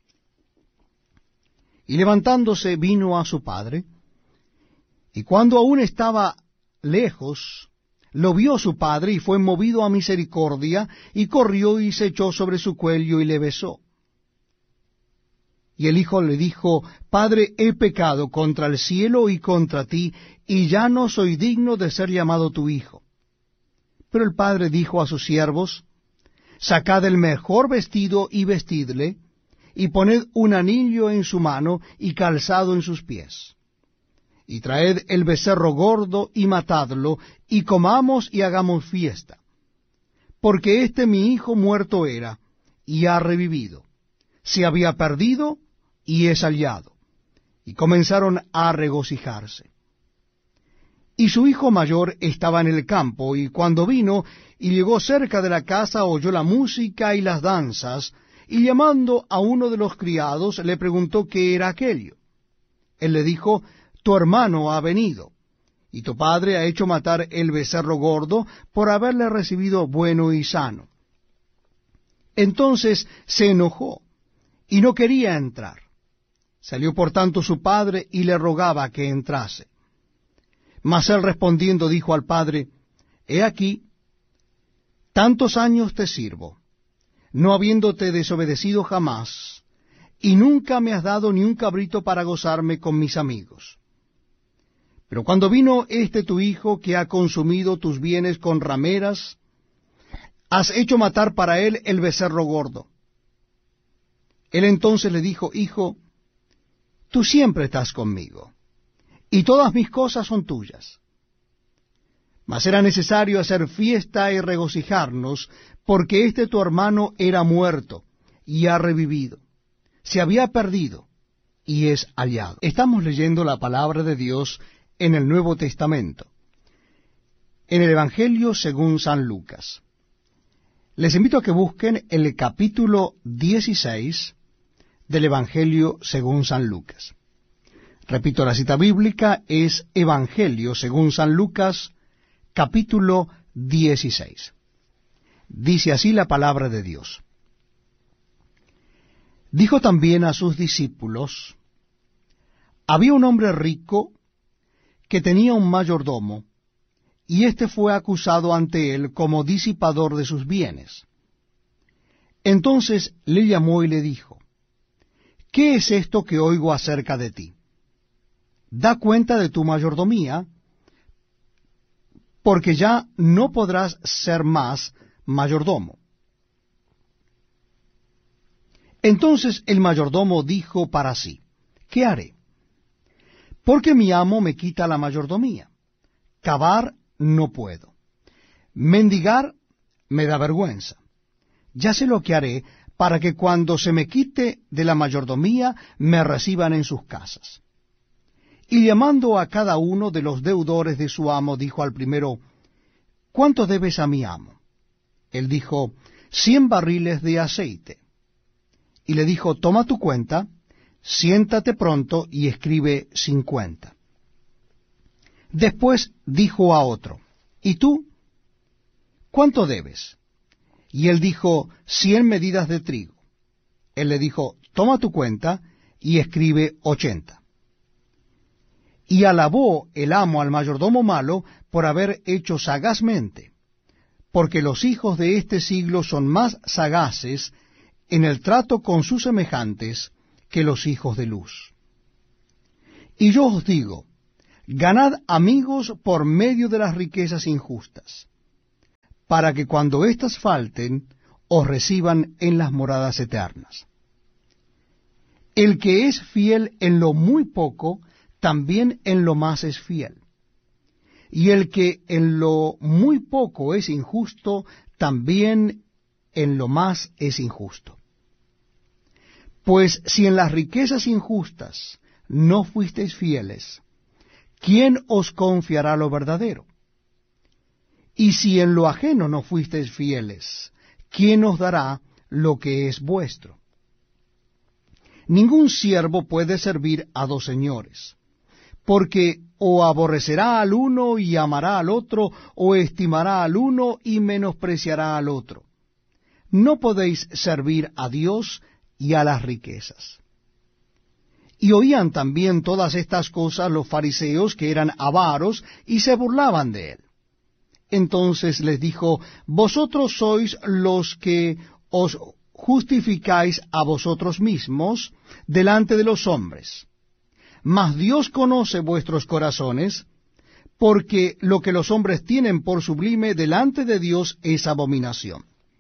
Y levantándose vino a su padre, y cuando aún estaba lejos, lo vio su padre, y fue movido a misericordia, y corrió y se echó sobre su cuello y le besó. Y el hijo le dijo, Padre, he pecado contra el cielo y contra ti, y ya no soy digno de ser llamado tu hijo. Pero el padre dijo a sus siervos, Sacad el mejor vestido y vestidle, y poned un anillo en su mano y calzado en sus pies. Y traed el becerro gordo y matadlo, y comamos y hagamos fiesta. Porque este mi hijo muerto era, y ha revivido. Se había perdido, y es hallado. Y comenzaron a regocijarse. Y su hijo mayor estaba en el campo, y cuando vino y llegó cerca de la casa, oyó la música y las danzas, y llamando a uno de los criados, le preguntó qué era aquello. Él le dijo, tu hermano ha venido, y tu padre ha hecho matar el becerro gordo por haberle recibido bueno y sano. Entonces se enojó, y no quería entrar. Salió por tanto su padre, y le rogaba que entrase. Mas él respondiendo dijo al padre, He aquí, tantos años te sirvo, no habiéndote desobedecido jamás, y nunca me has dado ni un cabrito para gozarme con mis amigos. Pero cuando vino este tu hijo, que ha consumido tus bienes con rameras, has hecho matar para él el becerro gordo. Él entonces le dijo, Hijo, tú siempre estás conmigo, y todas mis cosas son tuyas. Mas era necesario hacer fiesta y regocijarnos, porque este tu hermano era muerto, y ha revivido. Se había perdido, y es hallado. Estamos leyendo la palabra de Dios en el Nuevo Testamento, en el Evangelio según San Lucas. Les invito a que busquen el capítulo 16 del Evangelio según San Lucas. Repito, la cita bíblica es Evangelio según San Lucas, capítulo 16. Dice así la palabra de Dios. Dijo también a sus discípulos, había un hombre rico que tenía un mayordomo, y éste fue acusado ante él como disipador de sus bienes. Entonces le llamó y le dijo, ¿qué es esto que oigo acerca de ti? Da cuenta de tu mayordomía, porque ya no podrás ser más mayordomo. Entonces el mayordomo dijo para sí, ¿qué haré? Porque mi amo me quita la mayordomía. Cavar no puedo. Mendigar me da vergüenza. Ya sé lo que haré para que cuando se me quite de la mayordomía me reciban en sus casas. Y llamando a cada uno de los deudores de su amo, dijo al primero, ¿cuánto debes a mi amo? Él dijo, 100 barriles de aceite. Y le dijo, toma tu cuenta, siéntate pronto y escribe 50. Después dijo a otro, ¿y tú? ¿Cuánto debes? Y él dijo, 100 medidas de trigo. Él le dijo, toma tu cuenta y escribe 80. Y alabó el amo al mayordomo malo por haber hecho sagazmente, porque los hijos de este siglo son más sagaces en el trato con sus semejantes que los hijos de luz. Y yo os digo, ganad amigos por medio de las riquezas injustas, para que cuando éstas falten, os reciban en las moradas eternas. El que es fiel en lo muy poco, también en lo más es fiel. Y el que en lo muy poco es injusto, también en lo más es injusto. Pues si en las riquezas injustas no fuisteis fieles, ¿quién os confiará lo verdadero? Y si en lo ajeno no fuisteis fieles, ¿quién os dará lo que es vuestro? Ningún siervo puede servir a dos señores, porque o aborrecerá al uno y amará al otro, o estimará al uno y menospreciará al otro. No podéis servir a Dios y a las riquezas. Y oían también todas estas cosas los fariseos, que eran avaros, y se burlaban de él. Entonces les dijo, vosotros sois los que os justificáis a vosotros mismos delante de los hombres. Mas Dios conoce vuestros corazones, porque lo que los hombres tienen por sublime delante de Dios es abominación.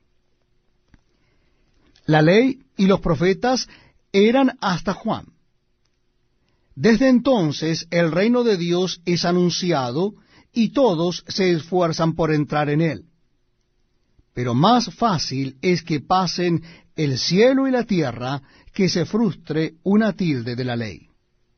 La ley y los profetas eran hasta Juan. Desde entonces el reino de Dios es anunciado, y todos se esfuerzan por entrar en él. Pero más fácil es que pasen el cielo y la tierra que se frustre una tilde de la ley.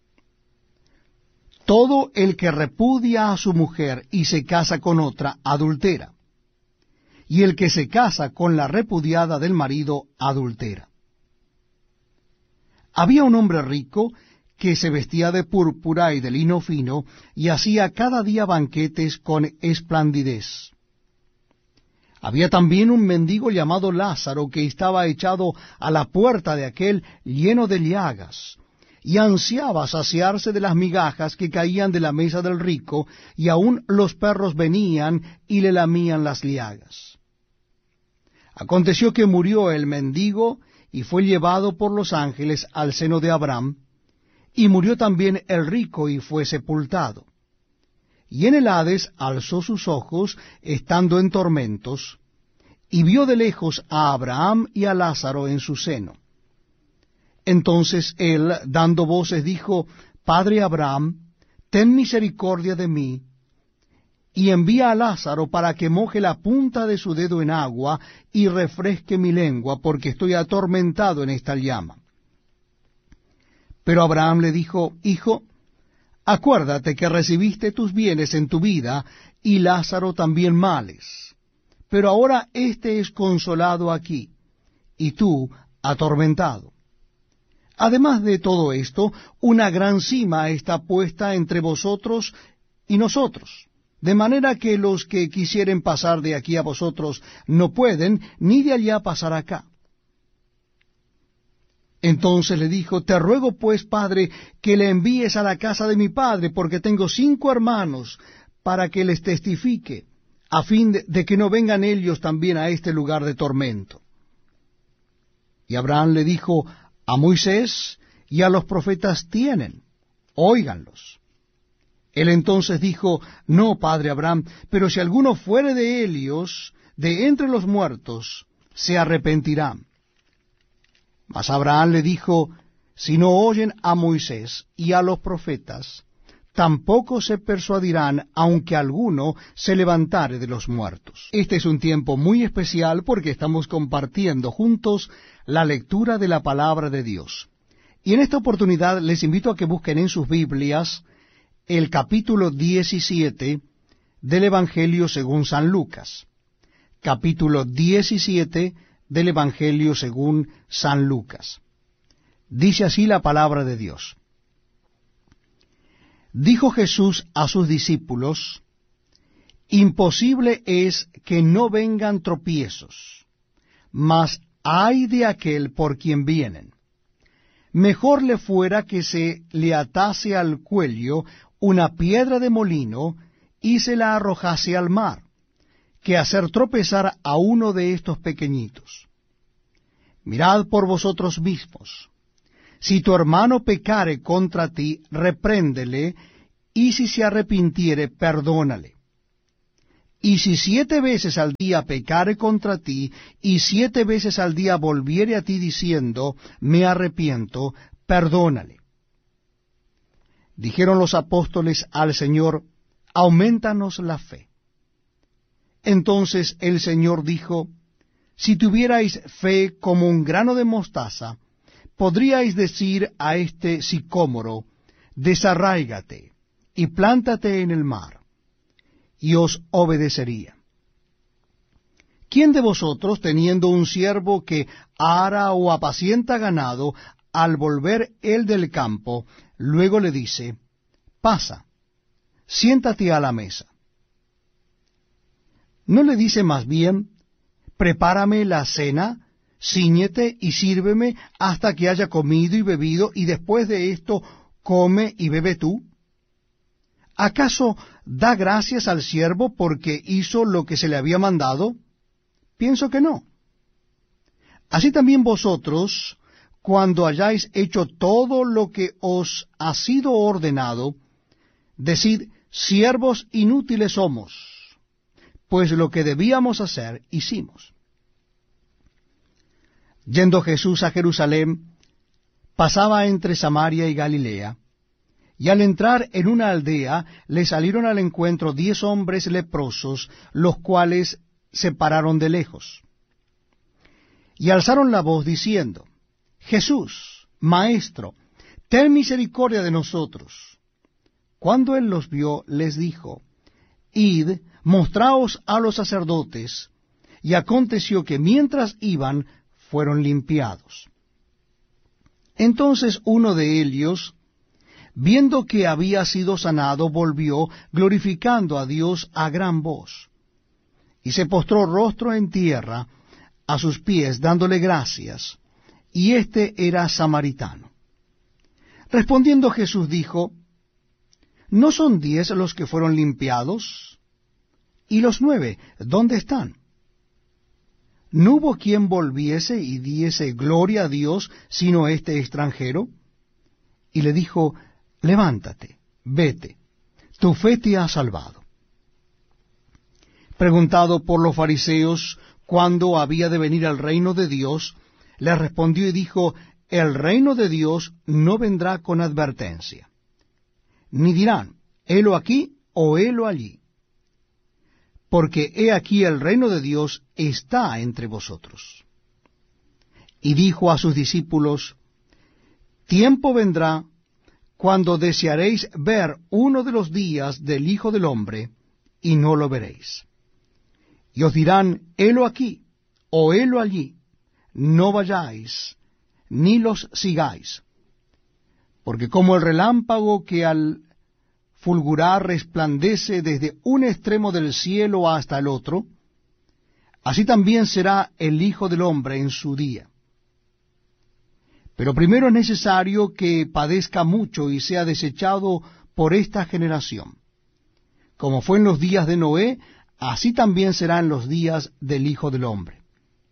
Todo el que repudia a su mujer y se casa con otra, adultera. Y el que se casa con la repudiada del marido, adultera. Había un hombre rico que se vestía de púrpura y de lino fino, y hacía cada día banquetes con esplandidez. Había también un mendigo llamado Lázaro, que estaba echado a la puerta de aquel lleno de llagas, y ansiaba saciarse de las migajas que caían de la mesa del rico, y aun los perros venían y le lamían las llagas. Aconteció que murió el mendigo, y fue llevado por los ángeles al seno de Abraham, y murió también el rico, y fue sepultado. Y en el Hades alzó sus ojos, estando en tormentos, y vio de lejos a Abraham y a Lázaro en su seno. Entonces él, dando voces, dijo, Padre Abraham, ten misericordia de mí, y envía a Lázaro para que moje la punta de su dedo en agua, y refresque mi lengua, porque estoy atormentado en esta llama. Pero Abraham le dijo, Hijo, acuérdate que recibiste tus bienes en tu vida, y Lázaro también males. Pero ahora éste es consolado aquí, y tú atormentado. Además de todo esto, una gran sima está puesta entre vosotros y nosotros, de manera que los que quisieren pasar de aquí a vosotros no pueden, ni de allá pasar acá. Entonces le dijo, te ruego pues, padre, que le envíes a la casa de mi padre, porque tengo 5 hermanos, para que les testifique, a fin de que no vengan ellos también a este lugar de tormento. Y Abraham le dijo, a Moisés y a los profetas tienen, óiganlos. Él entonces dijo, no, padre Abraham, pero si alguno fuere de ellos, de entre los muertos, se arrepentirá. Mas Abraham le dijo, si no oyen a Moisés y a los profetas, tampoco se persuadirán, aunque alguno se levantare de los muertos. Este es un tiempo muy especial porque estamos compartiendo juntos la lectura de la palabra de Dios. Y en esta oportunidad les invito a que busquen en sus Biblias el capítulo 17 del Evangelio según San Lucas. Capítulo 17 del Evangelio según San Lucas. Dice así la palabra de Dios. Dijo Jesús a sus discípulos, imposible es que no vengan tropiezos, mas ay de aquel por quien vienen. Mejor le fuera que se le atase al cuello una piedra de molino y se la arrojase al mar, que hacer tropezar a uno de estos pequeñitos. Mirad por vosotros mismos, Si tu hermano pecare contra ti, repréndele, y si se arrepintiere, perdónale. Y si 7 veces al día pecare contra ti, y 7 veces al día volviere a ti diciendo, me arrepiento, perdónale. Dijeron los apóstoles al Señor, aumentanos la fe. Entonces el Señor dijo, si tuvierais fe como un grano de mostaza, podríais decir a este sicómoro, desarráigate y plántate en el mar, y os obedecería. ¿Quién de vosotros, teniendo un siervo que ara o apacienta ganado, al volver él del campo, luego le dice, pasa, siéntate a la mesa? ¿No le dice más bien, prepárame la cena, cíñete y sírveme hasta que haya comido y bebido, y después de esto come y bebe tú? ¿Acaso da gracias al siervo porque hizo lo que se le había mandado? Pienso que no. Así también vosotros, cuando hayáis hecho todo lo que os ha sido ordenado, decid, siervos inútiles somos, pues lo que debíamos hacer, hicimos. Yendo Jesús a Jerusalén, pasaba entre Samaria y Galilea, y al entrar en una aldea, le salieron al encuentro 10 hombres leprosos, los cuales se pararon de lejos. Y alzaron la voz diciendo, Jesús, Maestro, ten misericordia de nosotros. Cuando él los vio, les dijo, id, mostraos a los sacerdotes. Y aconteció que mientras iban, fueron limpiados. Entonces uno de ellos, viendo que había sido sanado, volvió, glorificando a Dios a gran voz, y se postró rostro en tierra a sus pies, dándole gracias, y éste era samaritano. Respondiendo Jesús dijo, ¿no son 10 los que fueron limpiados? ¿Y los 9, dónde están? ¿No hubo quien volviese y diese gloria a Dios, sino este extranjero? Y le dijo, levántate, vete, tu fe te ha salvado. Preguntado por los fariseos cuándo había de venir el reino de Dios, le respondió y dijo, el reino de Dios no vendrá con advertencia, ni dirán, helo aquí o helo allí, porque he aquí el reino de Dios está entre vosotros. Y dijo a sus discípulos, tiempo vendrá cuando desearéis ver uno de los días del Hijo del Hombre, y no lo veréis. Y os dirán, helo aquí, o helo allí, no vayáis, ni los sigáis. Porque como el relámpago que al fulgurar resplandece desde un extremo del cielo hasta el otro, así también será el Hijo del Hombre en su día. Pero primero es necesario que padezca mucho y sea desechado por esta generación. Como fue en los días de Noé, así también será en los días del Hijo del Hombre.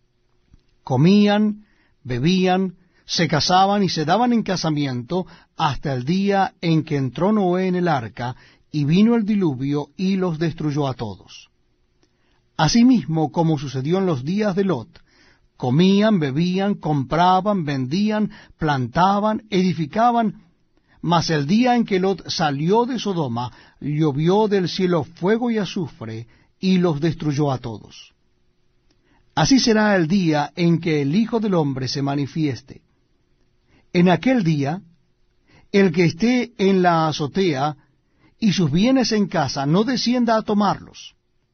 Comían, bebían, se casaban y se daban en casamiento hasta el día en que entró Noé en el arca y vino el diluvio y los destruyó a todos. Asimismo, como sucedió en los días de Lot, comían, bebían, compraban, vendían, plantaban, edificaban, mas el día en que Lot salió de Sodoma, llovió del cielo fuego y azufre, y los destruyó a todos. Así será el día en que el Hijo del Hombre se manifieste. En aquel día, el que esté en la azotea y sus bienes en casa no descienda a tomarlos,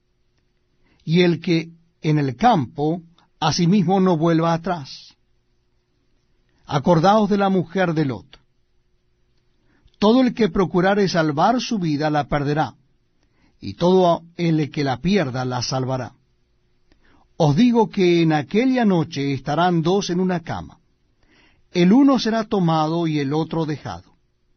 y el que en el campo asimismo no vuelva atrás. Acordaos de la mujer de Lot. Todo el que procurare salvar su vida la perderá, y todo el que la pierda la salvará. Os digo que en aquella noche estarán 2 en una cama. El uno será tomado y el otro dejado.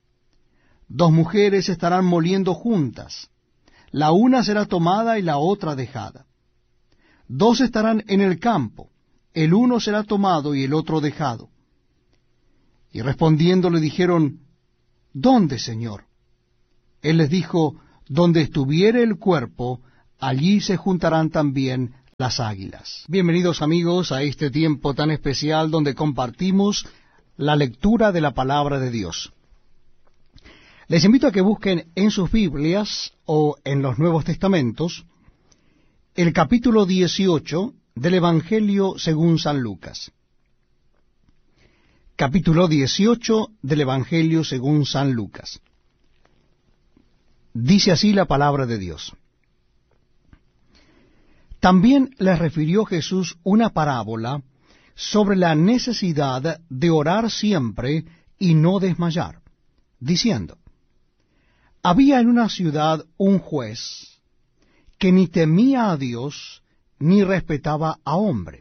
2 mujeres estarán moliendo juntas. La una será tomada y la otra dejada. 2 estarán en el campo. El uno será tomado y el otro dejado. Y respondiendo le dijeron, ¿dónde, Señor? Él les dijo, donde estuviere el cuerpo, allí se juntarán también las águilas. Bienvenidos amigos a este tiempo tan especial donde compartimos la lectura de la palabra de Dios. Les invito a que busquen en sus Biblias o en los Nuevos Testamentos el capítulo 18 del Evangelio según San Lucas. Capítulo 18 del Evangelio según San Lucas. Dice así la palabra de Dios. También les refirió Jesús una parábola sobre la necesidad de orar siempre y no desmayar, diciendo, había en una ciudad un juez que ni temía a Dios ni respetaba a hombre.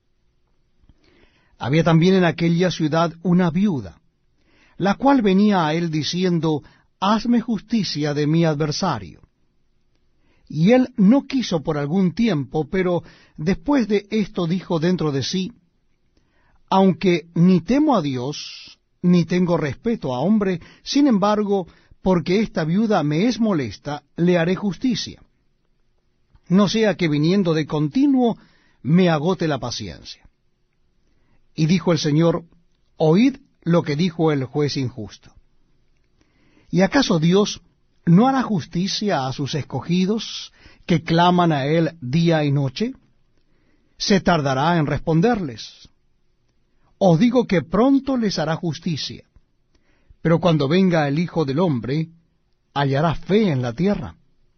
Había también en aquella ciudad una viuda, la cual venía a él diciendo, hazme justicia de mi adversario. Y él no quiso por algún tiempo, pero después de esto dijo dentro de sí, aunque ni temo a Dios, ni tengo respeto a hombre, sin embargo, porque esta viuda me es molesta, le haré justicia. No sea que viniendo de continuo me agote la paciencia. Y dijo el Señor, oíd lo que dijo el juez injusto. ¿Y acaso Dios no hará justicia a sus escogidos, que claman a él día y noche? ¿Se tardará en responderles? Os digo que pronto les hará justicia. Pero cuando venga el Hijo del Hombre, ¿hallará fe en la tierra?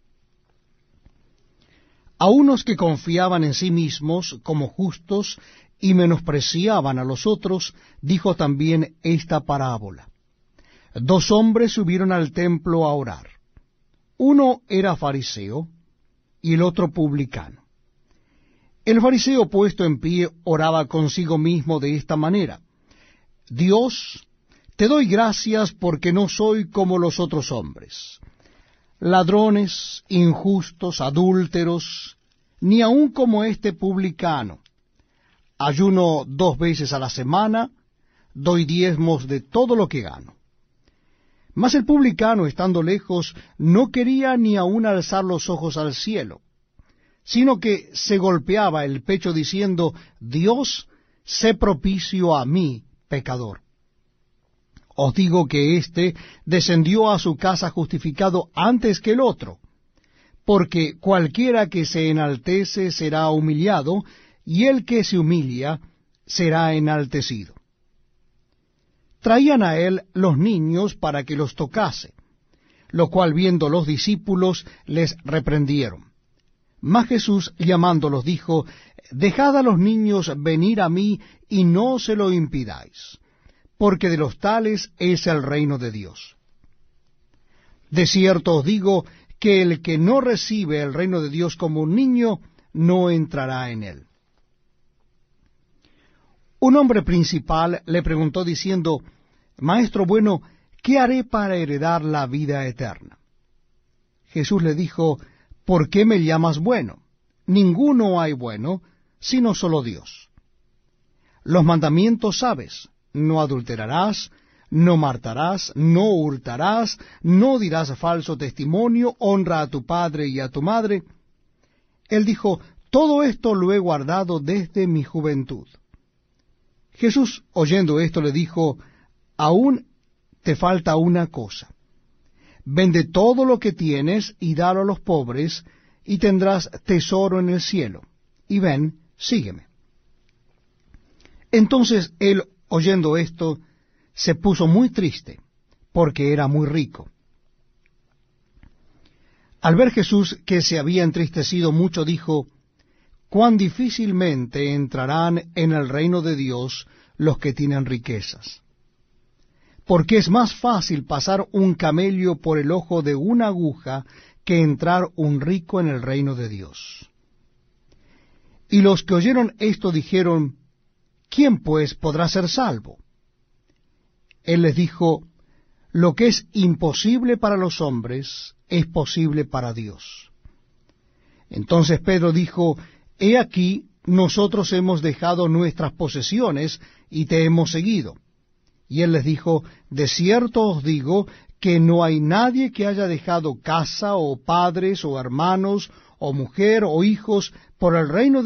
A unos que confiaban en sí mismos como justos y menospreciaban a los otros, dijo también esta parábola. Dos hombres subieron al templo a orar. Uno era fariseo y el otro publicano. El fariseo, puesto en pie, oraba consigo mismo de esta manera. Dios, te doy gracias porque no soy como los otros hombres, ladrones, injustos, adúlteros, ni aun como este publicano. Ayuno 2 veces a la semana, doy diezmos de todo lo que gano. Mas el publicano, estando lejos, no quería ni aun alzar los ojos al cielo, sino que se golpeaba el pecho diciendo, Dios, sé propicio a mí, pecador. Os digo que éste descendió a su casa justificado antes que el otro, porque cualquiera que se enaltece será humillado, y el que se humilla será enaltecido. Traían a él los niños para que los tocase, lo cual viendo los discípulos les reprendieron. Mas Jesús llamándolos dijo, dejad a los niños venir a mí y no se lo impidáis, porque de los tales es el reino de Dios. De cierto os digo que el que no recibe el reino de Dios como un niño, no entrará en él. Un hombre principal le preguntó diciendo, Maestro bueno, ¿qué haré para heredar la vida eterna? Jesús le dijo, ¿por qué me llamas bueno? Ninguno hay bueno, sino solo Dios. Los mandamientos sabes, no adulterarás, no matarás, no hurtarás, no dirás falso testimonio, honra a tu padre y a tu madre. Él dijo, todo esto lo he guardado desde mi juventud. Jesús, oyendo esto, le dijo, aún te falta una cosa. Vende todo lo que tienes y dalo a los pobres, y tendrás tesoro en el cielo. Y ven, sígueme. Entonces él, oyendo esto, se puso muy triste, porque era muy rico. Al ver Jesús que se había entristecido mucho, dijo, cuán difícilmente entrarán en el reino de Dios los que tienen riquezas. Porque es más fácil pasar un camello por el ojo de una aguja que entrar un rico en el reino de Dios. Y los que oyeron esto dijeron, ¿quién pues podrá ser salvo? Él les dijo, lo que es imposible para los hombres es posible para Dios. Entonces Pedro dijo, he aquí, nosotros hemos dejado nuestras posesiones y te hemos seguido. Y él les dijo, de cierto os digo, que no hay nadie que haya dejado casa, o padres, o hermanos, o mujer, o hijos, por el reino